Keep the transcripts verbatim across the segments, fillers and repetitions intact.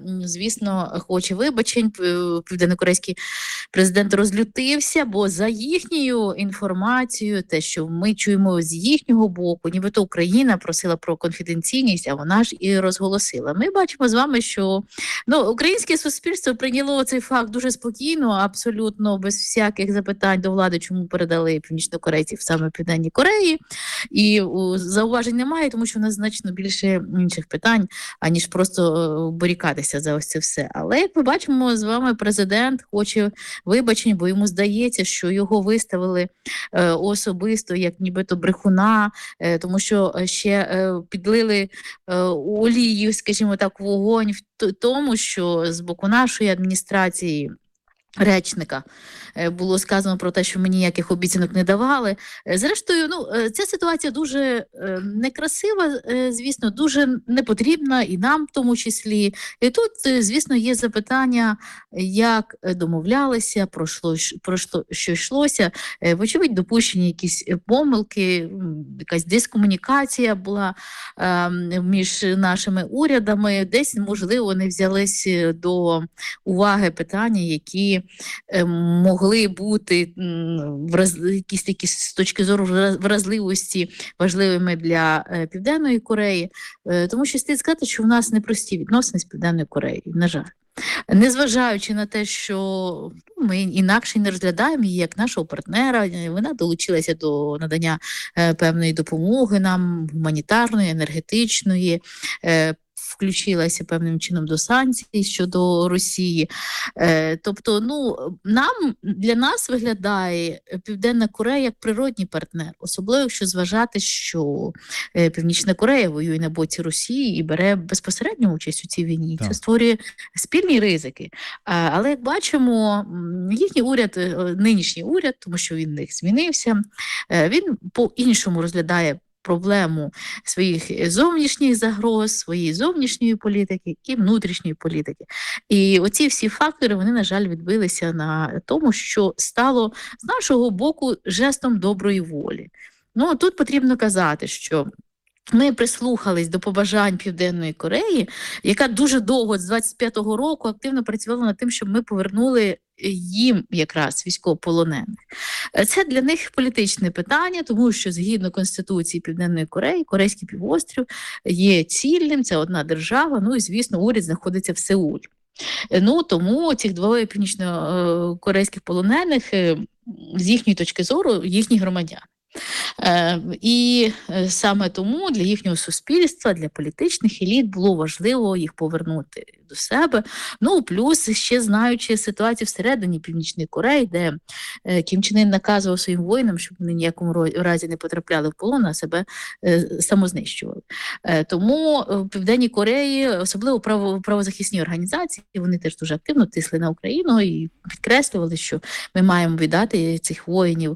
звісно, хоче вибачень. Південнокорейський президент розлютився, бо за їхньою інформацією, те, що ми чуємо з їхнього боку, нібито Україна просила про конфіденційність, а вона ж і розголосила. Ми бачимо з вами, що ну, українське суспільство прийняло цей факт дуже спокійно, абсолютно без всяких запитань до влади, чому передали північнокорейців саме Південній Кореї. І у, зауважень немає, тому що в нас значно більше інших питань, аніж просто борікатися за ось це все. Але, як ми бачимо, з вами президент хоче вибачень, бо йому здається, що його виставили е, особисто як нібито брехуна, е, тому що ще е, підлили е, олію, скажімо так, вогонь в тому, що з боку нашої адміністрації речника було сказано про те, що мені ніяких обіцянок не давали. Зрештою, ну, ця ситуація дуже некрасива, звісно, дуже непотрібна і нам в тому числі. І тут, звісно, є запитання, як домовлялися, про що, про що йшлося. Вочевидь, допущені якісь помилки, якась дискомунікація була між нашими урядами. Десь, можливо, не взялись до уваги питання, які могли бути враз... якісь такі з точки зору вразливості важливими для Південної Кореї. Тому що слід сказати, що в нас непрості відносини з Південною Кореєю, на жаль. Незважаючи на те, що ми інакше не розглядаємо її як нашого партнера, вона долучилася до надання певної допомоги нам, гуманітарної, енергетичної, включилася певним чином до санкцій щодо Росії. Е, тобто, ну, нам, для нас виглядає Південна Корея як природній партнер, особливо якщо зважати, що е, Північна Корея воює на боці Росії і бере безпосередню участь у цій війні. Так. Це створює спільні ризики. А, але, як бачимо, їхній уряд, нинішній уряд, тому що він в них змінився, е, він по-іншому розглядає проблему своїх зовнішніх загроз, своєї зовнішньої політики і внутрішньої політики. І оці всі фактори, вони, на жаль, відбилися на тому, що стало з нашого боку жестом доброї волі. Ну, тут потрібно казати, що ми прислухались до побажань Південної Кореї, яка дуже довго, з двадцять п'ятого року, активно працювала над тим, щоб ми повернули їм якраз військовополонених. Це для них політичне питання, тому що згідно Конституції Південної Кореї, Корейський півострів є цільним, це одна держава, ну і, звісно, уряд знаходиться в Сеулі. Ну, тому цих двоє північно-корейських полонених, з їхньої точки зору, їхні громадяни. Е, і саме тому для їхнього суспільства, для політичних еліт було важливо їх повернути до себе. Ну, плюс ще знаючи ситуацію всередині Північної Кореї, де е, Кім Чен Ін наказував своїм воїнам, щоб вони ніякому разі не потрапляли в полон, а себе е, самознищували. Е, тому в Південній Кореї, особливо право, правозахисні організації, вони теж дуже активно тисли на Україну і підкреслювали, що ми маємо віддати цих воїнів,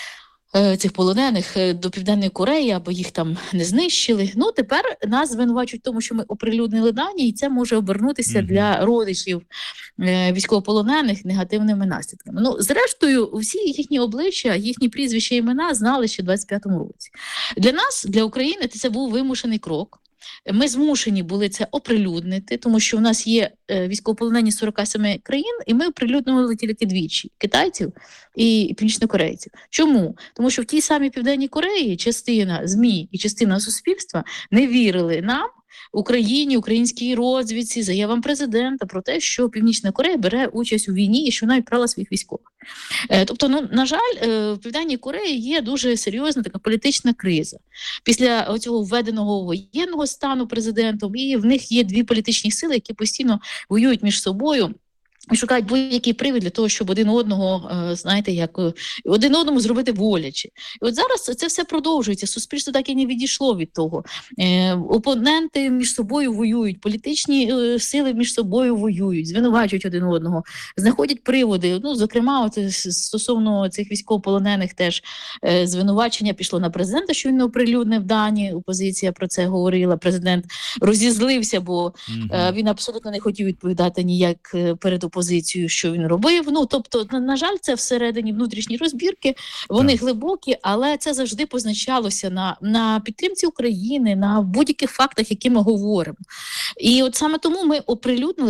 цих полонених до Південної Кореї, або їх там не знищили. Ну, тепер нас звинувачують в тому, що ми оприлюднили дані, і це може обернутися mm-hmm. для родичів е, військовополонених негативними наслідками. Ну, зрештою, всі їхні обличчя, їхні прізвища, імена знали ще в двадцять п'ятому році. Для нас, для України, це був вимушений крок. Ми змушені були це оприлюднити, тому що у нас є військовополонені з сорока семи країн, і ми оприлюднили тільки двічі – китайців і північнокорейців. Чому? Тому що в тій самій Південній Кореї частина ЗМІ і частина суспільства не вірили нам, Україні, українській розвідці, заявам президента про те, що Північна Корея бере участь у війні і що вона відправила своїх військових. Тобто, ну, на жаль, в Південній Кореї є дуже серйозна така політична криза. Після цього введеного воєнного стану президентом, і в них є дві політичні сили, які постійно воюють між собою і шукають будь-який привід для того, щоб один одного, знаєте, як один одному зробити боляче. І от зараз це все продовжується. Суспільство так і не відійшло від того. Е, опоненти між собою воюють, політичні е, сили між собою воюють, звинувачують один одного, знаходять приводи. Ну, зокрема, от, стосовно цих військовополонених теж е, звинувачення пішло на президента, що він не оприлюднив дані. Опозиція про це говорила. Президент розізлився, бо mm-hmm. е, він абсолютно не хотів відповідати ніяк перед опозицію, що він робив. Ну, тобто, на, на жаль, це всередині внутрішні розбірки, вони так. глибокі, але це завжди позначалося на, на підтримці України, на будь-яких фактах, які ми говоримо. І от саме тому ми оприлюднили